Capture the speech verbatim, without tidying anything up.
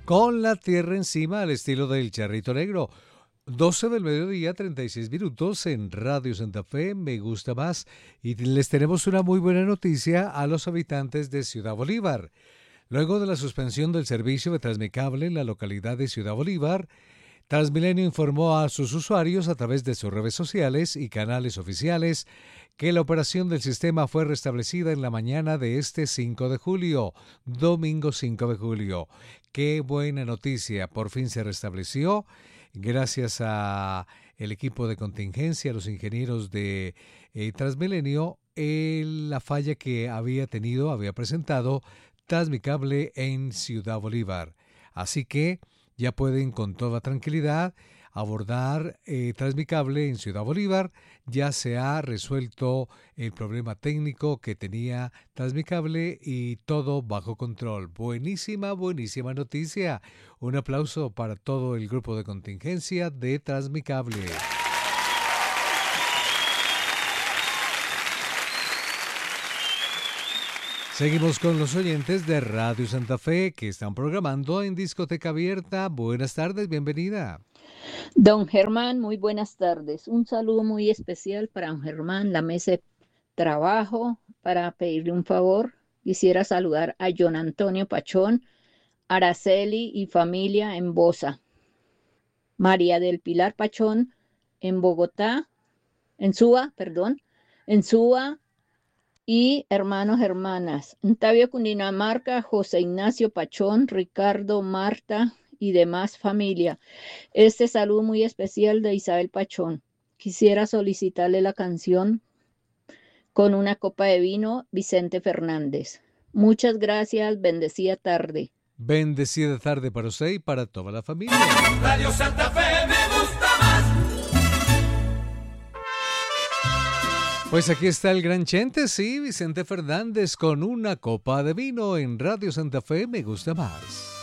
con la tierra encima al estilo del Charrito Negro. doce del mediodía, treinta y seis minutos en Radio Santa Fe, me gusta más. Y les tenemos una muy buena noticia a los habitantes de Ciudad Bolívar. Luego de la suspensión del servicio de Transmicable en la localidad de Ciudad Bolívar, Transmilenio informó a sus usuarios a través de sus redes sociales y canales oficiales que la operación del sistema fue restablecida en la mañana de este cinco de julio, domingo cinco de julio. ¡Qué buena noticia! Por fin se restableció. Gracias a el equipo de contingencia, a los ingenieros de eh, Transmilenio, eh, la falla que había tenido, había presentado Transmicable en Ciudad Bolívar. Así que ya pueden con toda tranquilidad abordar eh, Transmicable en Ciudad Bolívar. Ya se ha resuelto el problema técnico que tenía Transmicable y todo bajo control. Buenísima, buenísima noticia. Un aplauso para todo el grupo de contingencia de Transmicable. Seguimos con los oyentes de Radio Santa Fe que están programando en Discoteca Abierta. Buenas tardes, bienvenida. Don Germán, muy buenas tardes. Un saludo muy especial para don Germán, la mesa de trabajo, para pedirle un favor. Quisiera saludar a John Antonio Pachón, Araceli y familia en Bosa, María del Pilar Pachón en Bogotá, en Suba, perdón, en Suba, y hermanos, hermanas, en Tabio, Cundinamarca, José Ignacio Pachón, Ricardo, Marta y demás familia. Este saludo muy especial de Isabel Pachón. Quisiera solicitarle la canción Con una copa de vino, Vicente Fernández. Muchas gracias, bendecida tarde. Bendecida tarde para usted y para toda la familia. Radio Santa Fe me gusta más. Pues aquí está el gran Chente, sí, Vicente Fernández, con una copa de vino en Radio Santa Fe, me gusta más.